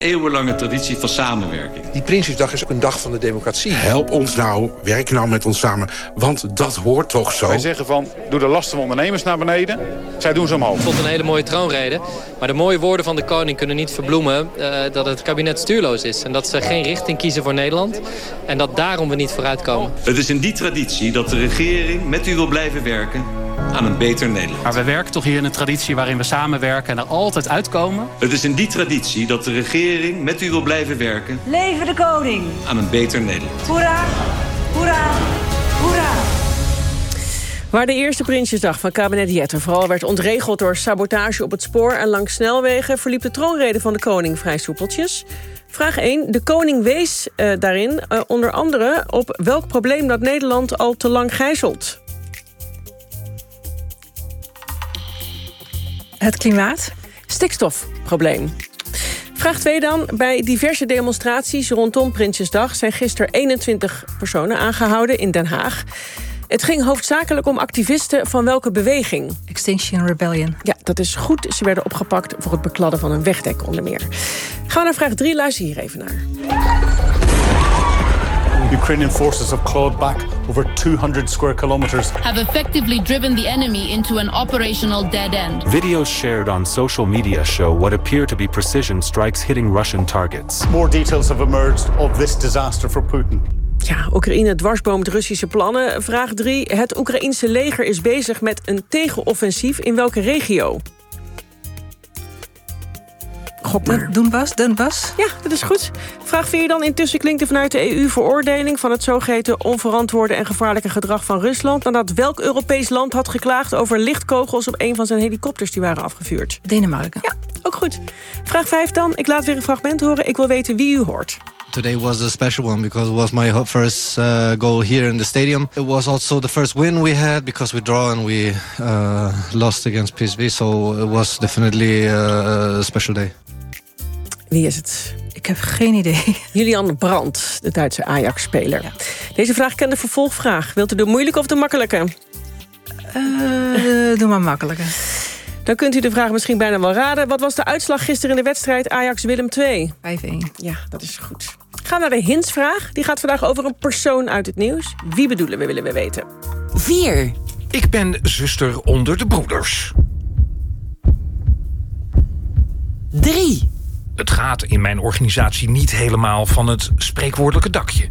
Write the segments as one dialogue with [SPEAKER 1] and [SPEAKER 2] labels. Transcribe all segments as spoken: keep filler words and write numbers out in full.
[SPEAKER 1] Eeuwenlange traditie van samenwerking.
[SPEAKER 2] Die Prinsjesdag is ook een dag van de democratie.
[SPEAKER 3] Help ons nou, werk nou met ons samen, want dat hoort toch zo.
[SPEAKER 4] Wij zeggen van, doe de lasten van ondernemers naar beneden. Zij doen ze omhoog.
[SPEAKER 5] Ik vond een hele mooie troonrede. Maar de mooie woorden van de koning kunnen niet verbloemen uh, dat het kabinet stuurloos is. En dat ze geen richting kiezen voor Nederland. En dat daarom we niet vooruitkomen.
[SPEAKER 1] Het is in die traditie dat de regering met u wil blijven werken aan een beter Nederland.
[SPEAKER 6] Maar we werken toch hier in een traditie waarin we samenwerken en er altijd uitkomen.
[SPEAKER 1] Het is in die traditie dat de regering met u wil blijven werken.
[SPEAKER 7] Leven de koning!
[SPEAKER 1] Aan een beter Nederland.
[SPEAKER 7] Hoera, hoera, hoera!
[SPEAKER 8] Waar de eerste Prinsjesdag van kabinet Jetten vooral werd ontregeld door sabotage op het spoor en langs snelwegen, verliep de troonrede van de koning vrij soepeltjes. Vraag één. De koning wees uh, daarin uh, onder andere op welk probleem dat Nederland al te lang gijzelt.
[SPEAKER 9] Het klimaat.
[SPEAKER 8] Stikstofprobleem. Vraag twee dan. Bij diverse demonstraties rondom Prinsjesdag zijn gisteren eenentwintig personen aangehouden in Den Haag. Het ging hoofdzakelijk om activisten van welke beweging?
[SPEAKER 9] Extinction Rebellion.
[SPEAKER 8] Ja, dat is goed. Ze werden opgepakt voor het bekladden van een wegdek onder meer. Gaan we naar vraag drie. Luister hier even naar.
[SPEAKER 10] Ukrainian forces have clawed back over two hundred square kilometers.
[SPEAKER 11] Have effectively driven the enemy into an operational dead end.
[SPEAKER 12] Videos shared on social media show what appear to be precision strikes hitting Russian targets.
[SPEAKER 10] More details have emerged of this disaster for Putin.
[SPEAKER 8] Ja, Oekraïne dwarsboomt Russische plannen. Vraag drie. Het Oekraïense leger is bezig met een tegenoffensief in welke regio? Gok maar.
[SPEAKER 9] Donbass, Donbass.
[SPEAKER 8] Ja, dat is goed. Vraag vier dan. Intussen klinkt er vanuit de E U veroordeling van het zogeheten onverantwoorde en gevaarlijke gedrag van Rusland, nadat welk Europees land had geklaagd over lichtkogels op een van zijn helikopters die waren afgevuurd?
[SPEAKER 9] Denemarken.
[SPEAKER 8] Ja, ook goed. Vraag vijf dan. Ik laat weer een fragment horen. Ik wil weten wie u hoort.
[SPEAKER 13] Today was a special one because it was my first uh, goal here in the stadium. It was also the first win we had because we draw and we uh, lost against P S V. So it was definitely uh, a special day.
[SPEAKER 8] Wie is het?
[SPEAKER 9] Ik heb geen idee.
[SPEAKER 8] Julian Brandt, de Duitse Ajax-speler. Ja. Deze vraag kent de vervolgvraag. Wilt u de moeilijke of de makkelijke?
[SPEAKER 9] Uh, doe maar makkelijke.
[SPEAKER 8] Dan kunt u de vraag misschien bijna wel raden. Wat was de uitslag gisteren in de wedstrijd Ajax-Willem twee?
[SPEAKER 9] vijf-één.
[SPEAKER 8] Ja, dat is goed. Gaan naar de hintsvraag. Die gaat vandaag over een persoon uit het nieuws. Wie bedoelen we, willen we weten?
[SPEAKER 14] Vier. Ik ben zuster onder de broeders. Drie. Het gaat in mijn organisatie niet helemaal van het spreekwoordelijke dakje.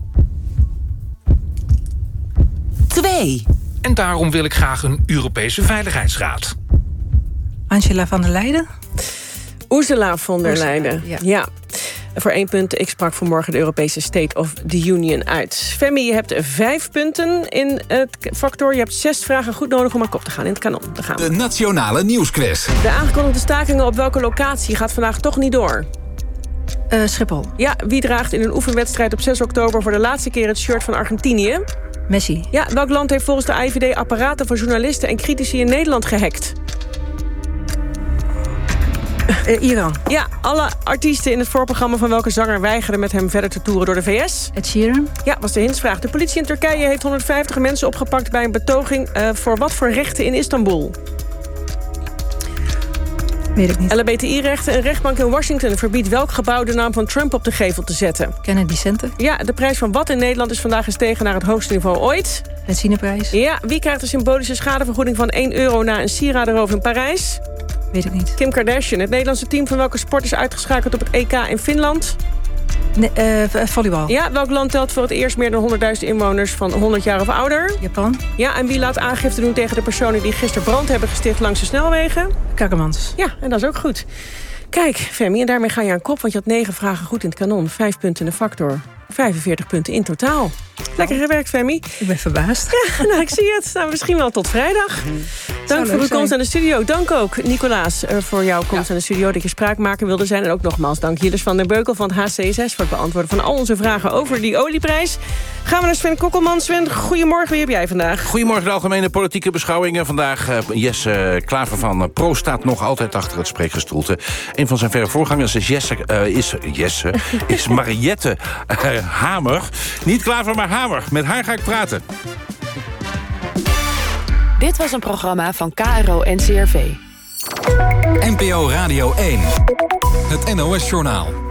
[SPEAKER 14] Twee. En daarom wil ik graag een Europese Veiligheidsraad.
[SPEAKER 9] Angela van der Leyen?
[SPEAKER 8] Ursula von der Leyen,
[SPEAKER 9] ja.
[SPEAKER 8] ja. Voor één punt, ik sprak vanmorgen de Europese State of the Union uit. Femi, je hebt vijf punten in het factor. Je hebt zes vragen goed nodig om aan kop te gaan in het kanon. Daar gaan we.
[SPEAKER 14] De Nationale Nieuwsquiz.
[SPEAKER 8] De aangekondigde stakingen op welke locatie gaat vandaag toch niet door?
[SPEAKER 9] Uh, Schiphol.
[SPEAKER 8] Ja, wie draagt in een oefenwedstrijd op zes oktober... voor de laatste keer het shirt van Argentinië?
[SPEAKER 9] Messi.
[SPEAKER 8] Ja, welk land heeft volgens de I V D apparaten voor journalisten en critici in Nederland gehackt?
[SPEAKER 9] Uh, Iran.
[SPEAKER 8] Ja, alle artiesten in het voorprogramma van welke zanger weigerden met hem verder te toeren door de V S?
[SPEAKER 9] Ed Sheeran.
[SPEAKER 8] Ja, was de hintsvraag. De politie in Turkije heeft honderdvijftig mensen opgepakt bij een betoging uh, voor wat voor rechten in Istanbul?
[SPEAKER 9] Weet ik niet.
[SPEAKER 8] L H B T I-rechten. Een rechtbank in Washington verbiedt welk gebouw de naam van Trump op de gevel te zetten?
[SPEAKER 9] Kennedy Center.
[SPEAKER 8] Ja, de prijs van wat in Nederland is vandaag gestegen naar het hoogste niveau ooit?
[SPEAKER 9] Benzineprijs.
[SPEAKER 8] Ja, wie krijgt de symbolische schadevergoeding van één euro na een sieradenroof in Parijs?
[SPEAKER 9] Weet ik niet.
[SPEAKER 8] Kim Kardashian. Het Nederlandse team van welke sport is uitgeschakeld op het E K in Finland?
[SPEAKER 9] Nee, uh, volleybal.
[SPEAKER 8] Ja, welk land telt voor het eerst meer dan honderdduizend inwoners van honderd jaar of ouder?
[SPEAKER 9] Japan.
[SPEAKER 8] Ja, en wie laat aangifte doen tegen de personen die gisteren brand hebben gesticht langs de snelwegen?
[SPEAKER 9] Kakkermans.
[SPEAKER 8] Ja, en dat is ook goed. Kijk, Femi, en daarmee ga je aan kop, want je had negen vragen goed in het kanon. Vijf punten in de factor. vijfenveertig punten in totaal. Lekker gewerkt, Femi.
[SPEAKER 9] Ik ben verbaasd.
[SPEAKER 8] Ja, nou, ik zie het. Nou, misschien wel tot vrijdag. Dank voor uw komst aan de studio. Dank ook, Nicolaas, voor jouw komst ja. aan de studio. Dat je spraakmaker wilde zijn. En ook nogmaals dank Jilles van der Beukel van het H C S S... voor het beantwoorden van al onze vragen over die olieprijs. Gaan we naar Sven Kokkelman. Sven, goedemorgen. Wie heb jij vandaag?
[SPEAKER 15] Goedemorgen, de algemene politieke beschouwingen. Vandaag uh, Jesse Klaver van uh, Pro staat nog altijd achter het spreekgestoelte. Een van zijn verre voorgangers is Jesse... Uh, is, Jesse, is Mariette uh, Hamer. Niet Klaver, maar Hamer. Met haar ga ik praten.
[SPEAKER 16] Dit was een programma van K R O N C R V.
[SPEAKER 17] N P O Radio één. Het N O S Journaal.